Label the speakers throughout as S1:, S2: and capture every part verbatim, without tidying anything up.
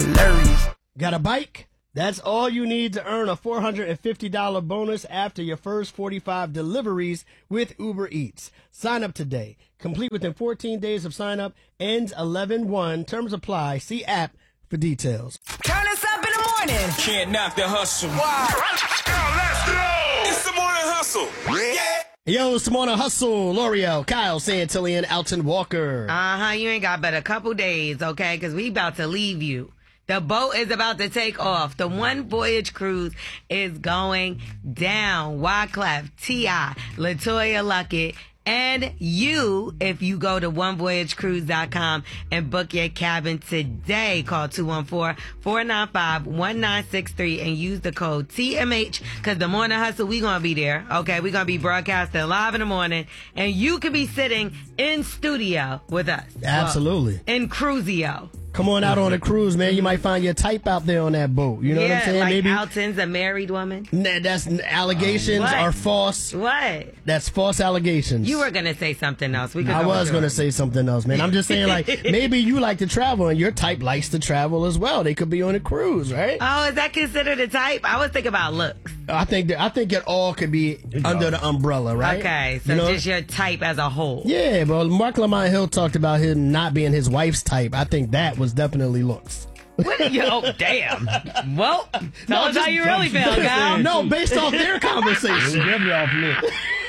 S1: hilarious.
S2: Got a bike? That's all you need to earn a four hundred fifty dollars bonus after your first forty-five deliveries with Uber Eats. Sign up today. Complete within fourteen days of sign up. Ends eleven one. Terms apply. See app for details.
S3: Turn us up in the morning.
S4: Can't knock the hustle.
S3: Wow.
S4: Let's go. It's the morning hustle. Yeah.
S2: Yo, it's the Morning Hustle. L'Oreal, Kyle, Santillian, Alton Walker.
S5: Uh-huh. You ain't got but a couple days, okay? Because we about to leave you. The boat is about to take off. The One Voyage Cruise is going down. Wyclef, T I, LaToya Luckett, and you, if you go to one voyage cruise dot com and book your cabin today, call two one four, four nine five, one nine six three and use the code T M H, because the Morning Hustle, we going to be there, okay? We're going to be broadcasting live in the morning, and you can be sitting in studio with us.
S2: Absolutely.
S5: Well, in Cruisio.
S2: Come on out on a cruise, man. You might find your type out there on that boat. You know
S5: yeah,
S2: what I'm saying?
S5: Like
S2: Maybe
S5: Alton's a married woman.
S2: Nah, that's allegations
S5: What?
S2: are false.
S5: What?
S2: That's false allegations.
S5: You were gonna say something else. We could
S2: I
S5: go
S2: was
S5: into
S2: going to
S5: it.
S2: say something else, man. I'm just saying, like, maybe you like to travel and your type likes to travel as well. They could be on a cruise, right?
S5: Oh, is that considered a type? I was thinking about looks.
S2: I think that I think it all could be under the umbrella, right?
S5: Okay, so
S2: You know?
S5: just your type as a whole.
S2: Yeah, but Mark Lamont Hill talked about him not being his wife's type. I think that was definitely looks.
S5: What are you? Oh, damn. Well, tell
S2: No,
S5: us
S2: just-
S5: how you really feel, Kyle.
S2: No, based off their conversation.
S6: Definitely off lip.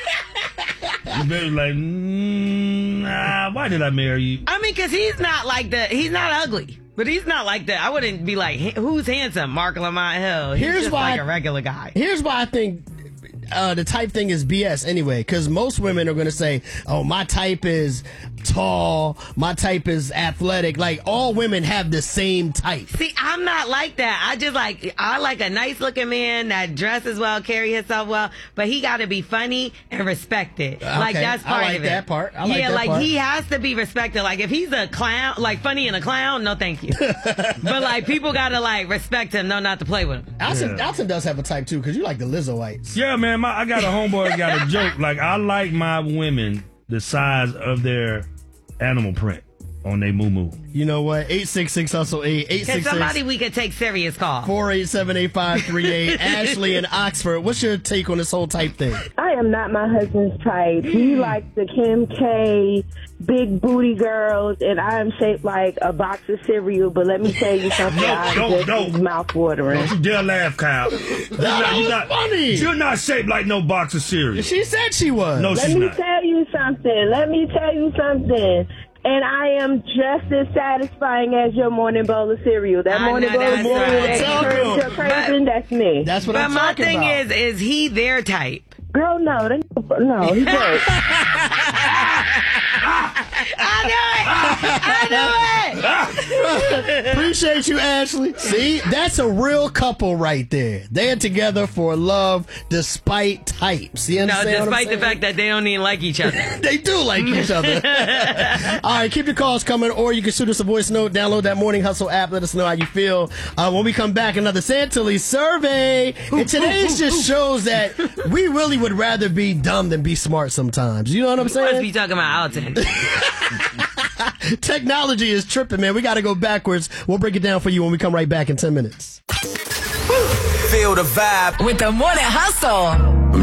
S6: You better like, mm, nah, why did I marry you?
S5: I mean, because he's not like the, he's not ugly. But he's not like that. I wouldn't be like, who's handsome? Mark Lamont Hill. He's
S2: Here's
S5: just
S2: why-
S5: like a regular guy.
S2: Here's why I think uh, the type thing is B S anyway, because most women are going to say, oh, my type is tall, my type is athletic. Like, all women have the same type.
S5: See, I'm not like that. I just like, I like a nice looking man that dresses well, carry himself well, but he got to be funny and respected. Like,
S2: Okay,
S5: that's
S2: I
S5: part
S2: like
S5: of it.
S2: that part. I like
S5: yeah,
S2: that
S5: like
S2: part.
S5: he has to be respected. Like, if he's a clown, like funny and a clown, no thank you. But like, people got to like respect him, no not to play with him.
S2: Alton, Alton does have a type too, because you like the Lizzoites.
S6: Yeah, man, my, I got a homeboy that got a joke. Like, I like my women the size of their animal print on their moo-moo.
S2: You know what? eight six six hustle eight eight
S5: Can
S2: six
S5: somebody
S2: six
S5: we could take serious call?
S2: four eight seven eight five three eight. Ashley in Oxford, what's your take on this whole type thing?
S7: I am not my husband's type. He likes the Kim K, big booty girls, and I am shaped like a box of cereal. But let me tell you something.
S6: No,
S7: I'm
S6: don't,
S7: just
S6: don't.
S7: mouth-watering.
S6: Don't you dare laugh, Kyle. You're
S2: That
S6: you're
S2: was funny.
S6: You're not shaped like no box of cereal.
S2: She said she was.
S6: No,
S7: Let
S6: she's
S7: me
S6: not.
S7: tell you something. Let me tell you something. And I am just as satisfying as your morning bowl of cereal. That
S5: I
S7: morning
S5: know
S7: bowl of
S5: that's
S7: cereal
S5: right.
S7: that turns your craving, that's me.
S2: That's what
S5: But
S2: I'm
S5: my
S2: talking
S5: thing
S2: about.
S5: is, is he their type?
S7: Girl, no. That, no, he broke.
S5: I knew it! I knew it!
S2: Appreciate you, Ashley. See, that's a real couple right there. They're together for love despite types. You
S5: No,
S2: understand what I'm
S5: despite the
S2: saying?
S5: fact that they don't even like each other.
S2: They do like each other. All right, keep your calls coming, or you can shoot us a voice note. Download that Morning Hustle app. Let us know how you feel. Uh, when we come back, another Santilli survey. And today's just shows that we really would rather be dumb than be smart sometimes. You know what I'm
S5: You must
S2: saying?
S5: be talking about Alton.
S2: Technology is tripping, man. We got to go backwards. We'll break it down for you when we come right back in ten minutes.
S1: Feel the vibe.
S3: With the Morning Hustle.